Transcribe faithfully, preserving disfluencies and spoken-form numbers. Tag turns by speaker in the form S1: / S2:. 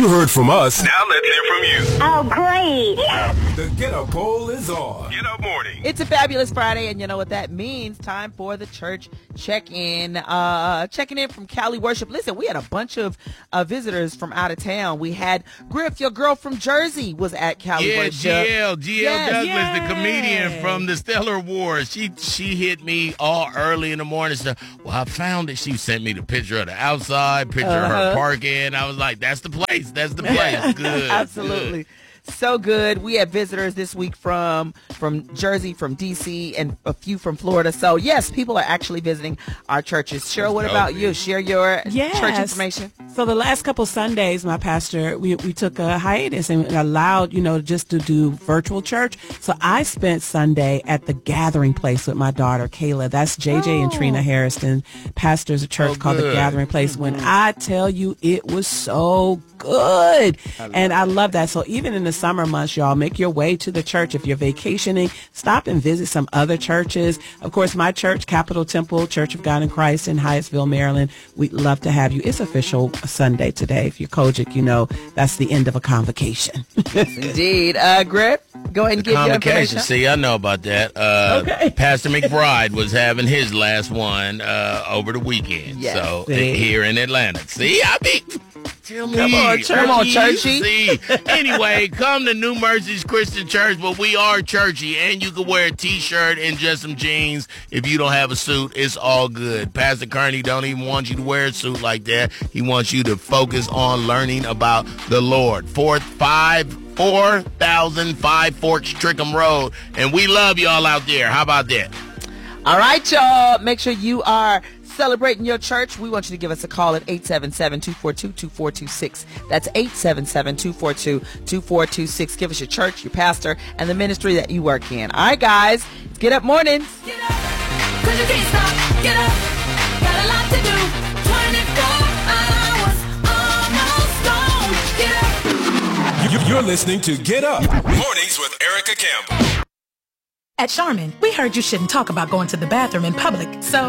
S1: You heard from us.
S2: Now let's hear from you.
S3: Oh, great.
S1: The Get Up poll is on.
S2: Get Up Morning.
S4: It's a fabulous Friday, and you know what that means. Time for the church check-in. Uh, checking in from Cali Worship. Listen, we had a bunch of uh, visitors from out of town. We had Griff, your girl from Jersey, was at Cali
S5: yeah,
S4: Worship.
S5: G L, G L
S4: Yes.
S5: Douglas,
S4: Yay.
S5: the comedian from the Stellar Wars. She she hit me all early in the morning. So, well, I found it. She sent me the picture of the outside, picture
S4: Uh-huh.
S5: of her parking. I was like, that's the place. That's the place. Good.
S4: Absolutely.
S5: Good.
S4: So good. We had visitors this week from from Jersey, from D C, and a few from Florida. So, yes, people are actually visiting our churches. Cheryl, what about you? Share your
S6: Yes.
S4: church information.
S6: So the last couple Sundays, my pastor, we, we took a hiatus and allowed, you know, just to do virtual church. So I spent Sunday at the Gathering Place with my daughter, Kayla. That's J J and
S4: Oh.
S6: Trina Harrison, pastors a church
S5: Oh,
S6: called the
S5: good.
S6: Gathering Place. When I tell you it was so good. And I love that. So even in the summer months, y'all, make your way to the church. If you're vacationing, stop and visit some other churches. Of course, my church, Capitol Temple, Church of God in Christ in Hyattsville, Maryland. We'd love to have you. It's official Sunday today. If you're Kojic, you know that's the end of a convocation.
S4: Indeed. Uh, Griff, go ahead and give your
S5: Convocation.
S4: information.
S5: See, I know about that. Uh,
S6: Okay.
S5: Pastor McBride was having his last one uh, over the weekend.
S4: Yes.
S5: So
S6: See?
S5: here in Atlanta. See, I be. Tell me.
S4: Come on, church- come on, churchy.
S5: See. Anyway, come to New Mercies Christian Church, but we are churchy, and you can wear a T-shirt and just some jeans. If you don't have a suit, it's all good. Pastor Kearney don't even want you to wear a suit like that. He wants you to focus on learning about the Lord. Fourth, five, four thousand Five Forks Trickham Road, and we love y'all out there. How about that?
S4: All right, y'all. Make sure you are celebrating your church. We want you to give us a call at eight seven seven, two four two, two four two six. That's eight seven seven, two four two, two four two six. Give us your church, your pastor, and the ministry that you work in. All right, guys. It's Get Up Mornings.
S7: Get up, 'cause you can't stop. Get up, got a lot to do. twenty-four hours, almost gone. Get up.
S1: You- You're listening to Get Up Mornings with Erica Campbell.
S8: At Charmin, we heard you shouldn't talk about going to the bathroom in public, so